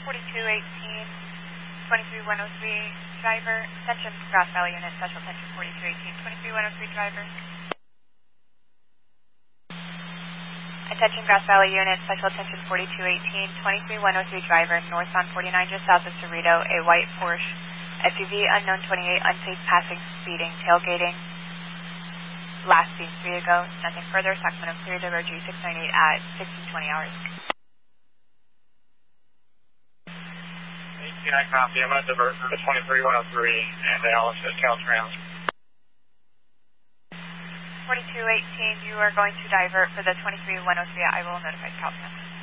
4218, 23103, driver, attention Grass Valley unit, special attention 4218, 23103, driver. Attention Grass Valley unit, special attention 4218, 23103, driver, northbound 49 just south of Cerrito, a white Porsche SUV, unknown 28, unsafe passing, speeding, tailgating. Last seen 3 ago, nothing further. Sacramento clear to road G698 at 1620 hours. 18, I copy. I'm going to divert for the 23103 and Dallas at Caltrans. 4218, you are going to divert for the 23103. I will notify Caltrans.